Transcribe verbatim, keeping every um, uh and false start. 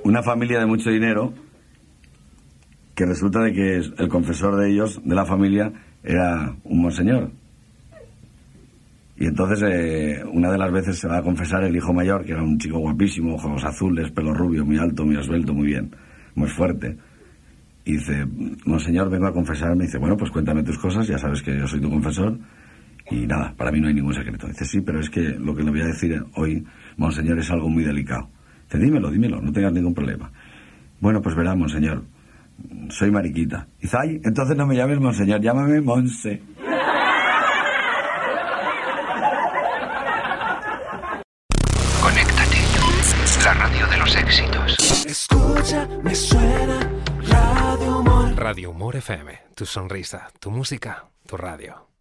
una familia de mucho dinero, que resulta de que el confesor de ellos, de la familia, era un monseñor. Y entonces eh, una de las veces se va a confesar el hijo mayor, que era un chico guapísimo, ojos azules, pelo rubio, muy alto, muy esbelto, muy bien, muy fuerte. Y dice, monseñor, vengo a confesarme. Y dice, bueno, pues cuéntame tus cosas, ya sabes que yo soy tu confesor. Y nada, para mí no hay ningún secreto. Dice, sí, pero es que lo que le voy a decir hoy, monseñor, es algo muy delicado. Dice, dímelo, dímelo, no tengas ningún problema. Bueno, pues verá, monseñor, soy mariquita. Dice, ay, entonces no me llames monseñor, llámame Monse. Conéctate, la radio de los éxitos. Escucha, me suena Radio Humor. Radio Humor F M, tu sonrisa, tu música, tu radio.